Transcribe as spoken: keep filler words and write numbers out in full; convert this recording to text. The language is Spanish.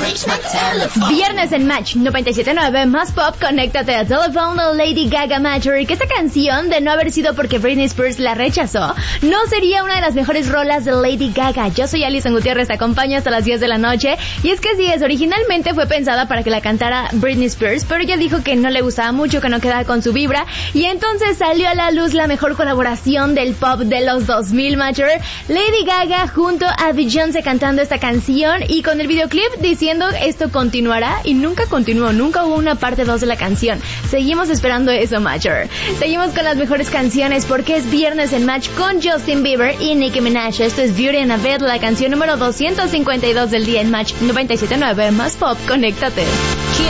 Viernes en Match noventa y siete punto nueve más pop, conéctate a Telephone de Lady Gaga Magic. Que esta canción, de no haber sido porque Britney Spears la rechazó, no sería una de las mejores rolas de Lady Gaga. Yo soy Alison Gutiérrez, te acompaño hasta las diez de la noche. Y es que sí es, originalmente fue pensada para que la cantara Britney Spears, pero ella dijo que no le gustaba mucho, que no quedaba con su vibra, y entonces salió a la luz la mejor colaboración del pop de los dos mil, Matcher. Lady Gaga junto a Beyoncé cantando esta canción y con el videoclip diciendo esto continuará, y nunca continuó, nunca hubo una parte dos de la canción. Seguimos esperando eso, Matcher. Seguimos con las mejores canciones porque es viernes en Match con Justin Bieber y Nicki Minaj. Esto es Beauty and a Bed, la canción número doscientos cincuenta y dos del día en Match noventa y siete punto nueve más pop, conéctate.